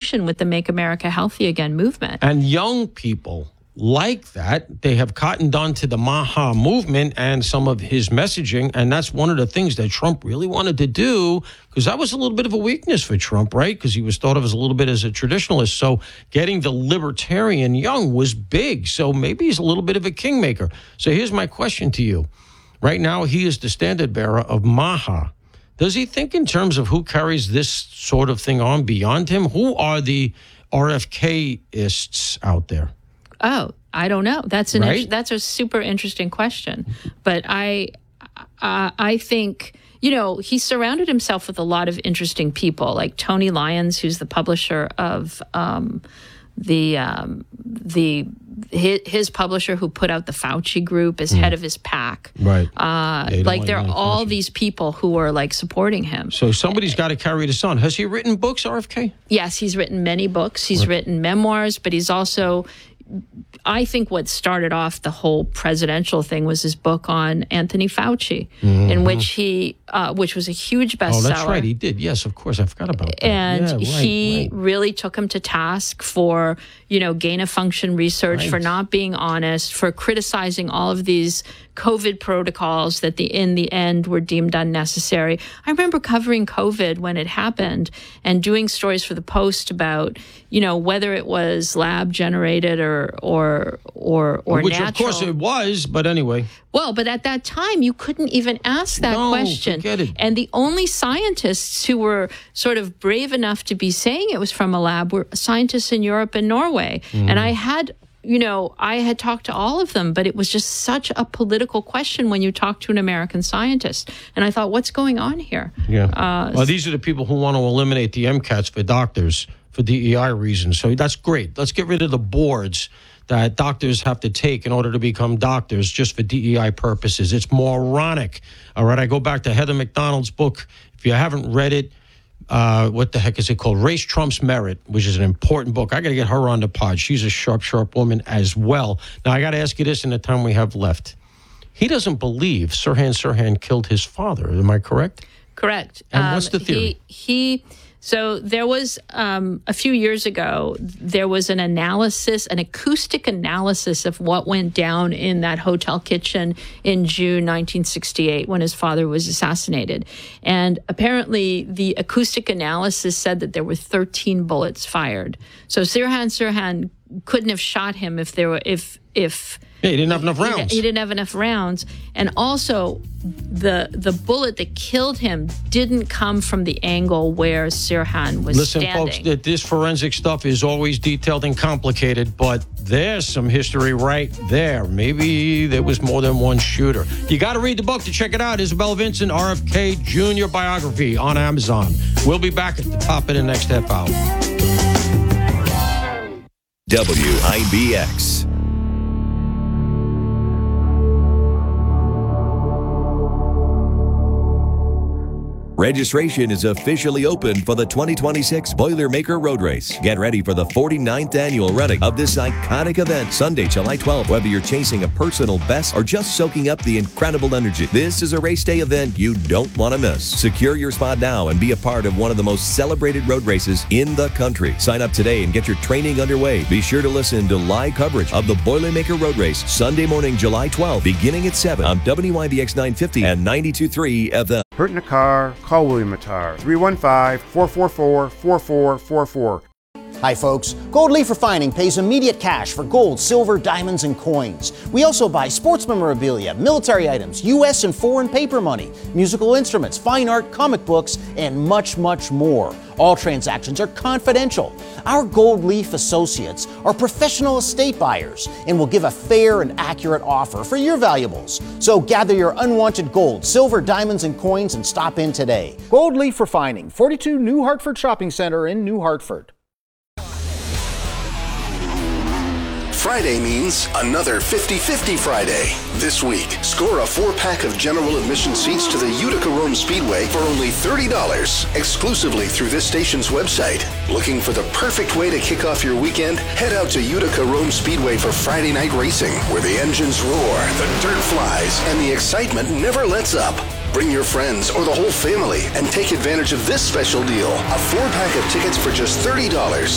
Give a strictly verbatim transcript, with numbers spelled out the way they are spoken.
association with the Make America Healthy Again movement. And young people like that, they have cottoned on to the Maha movement and some of his messaging. And that's one of the things that Trump really wanted to do, because that was a little bit of a weakness for Trump, right? Because he was thought of as a little bit as a traditionalist. So getting the libertarian young was big. So maybe he's a little bit of a kingmaker. So here's my question to you. Right now, he is the standard bearer of Maha. Does he think in terms of who carries this sort of thing on beyond him? Who are the R F K-ists out there? Oh, I don't know. That's an Right? in- that's a super interesting question. But I, uh, I think, you know, he surrounded himself with a lot of interesting people, like Tony Lyons, who's the publisher of um, the um, the his, his publisher who put out the Fauci group as mm. head of his PAC. Right. Uh, like there are all Fauci. These people who are like supporting him. So somebody's got to carry this on. Has he written books, R F K? Yes, he's written many books. He's right. written memoirs, but he's also, I think what started off the whole presidential thing was his book on Anthony Fauci, mm-hmm. in which he, uh, which was a huge bestseller. Oh, that's right. He did. Yes, of course. I forgot about that. And yeah, right, he right. really took him to task for, you know, gain of function research, right. for not being honest, for criticizing all of these COVID protocols that the in the end were deemed unnecessary. I remember covering COVID when it happened and doing stories for the Post about, you know, whether it was lab generated or or or or Which natural. of course it was, but anyway. Well, but at that time you couldn't even ask that no, question. Forget it. And the only scientists who were sort of brave enough to be saying it was from a lab were scientists in Europe and Norway. Mm. And I had You know, I had talked to all of them, but it was just such a political question when you talk to an American scientist. And I thought, what's going on here? Yeah. Uh, well, these are the people who want to eliminate the MCATs for doctors for D E I reasons. So that's great. Let's get rid of the boards that doctors have to take in order to become doctors just for D E I purposes. It's moronic. All right. I go back to Heather McDonald's book. If you haven't read it, Uh, what the heck is it called? Race Trumps Merit, which is an important book. I got to get her on the pod. She's a sharp, sharp woman as well. Now, I got to ask you this in the time we have left. He doesn't believe Sirhan Sirhan killed his father. Am I correct? Correct. And um, what's the theory? He, he so there was um, a few years ago, there was an analysis, an acoustic analysis of what went down in that hotel kitchen in June nineteen sixty-eight when his father was assassinated. And apparently the acoustic analysis said that there were thirteen bullets fired. So Sirhan Sirhan couldn't have shot him if there were, if, if, Yeah, he didn't have enough rounds. He, he didn't have enough rounds. And also, the the bullet that killed him didn't come from the angle where Sirhan was Listen, standing. folks, that this forensic stuff is always detailed and complicated, but there's some history right there. Maybe there was more than one shooter. You got to read the book to check it out. Isabel Vincent, R F K Junior biography on Amazon. We'll be back at the top of the next half hour. W I B X. Registration is officially open for the twenty twenty-six Boilermaker Road Race. Get ready for the forty-ninth annual running of this iconic event, Sunday, July twelfth. Whether you're chasing a personal best or just soaking up the incredible energy, this is a race day event you don't want to miss. Secure your spot now and be a part of one of the most celebrated road races in the country. Sign up today and get your training underway. Be sure to listen to live coverage of the Boilermaker Road Race, Sunday morning, July twelfth, beginning at seven on W I B X nine fifty and ninety-two point three F M. Hurt in a car? Call William Attar. three one five, four four four, four four four four. Hi folks, Gold Leaf Refining pays immediate cash for gold, silver, diamonds, and coins. We also buy sports memorabilia, military items, U S and foreign paper money, musical instruments, fine art, comic books, and much, much more. All transactions are confidential. Our Gold Leaf associates are professional estate buyers and will give a fair and accurate offer for your valuables. So gather your unwanted gold, silver, diamonds, and coins and stop in today. Gold Leaf Refining, forty-two New Hartford Shopping Center in New Hartford. Friday means another fifty-fifty Friday. This week, score a four-pack of general admission seats to the Utica Rome Speedway for only thirty dollars, exclusively through this station's website. Looking for the perfect way to kick off your weekend? Head out to Utica Rome Speedway for Friday night racing, where the engines roar, the dirt flies, and the excitement never lets up. Bring your friends or the whole family and take advantage of this special deal. A four-pack of tickets for just thirty dollars.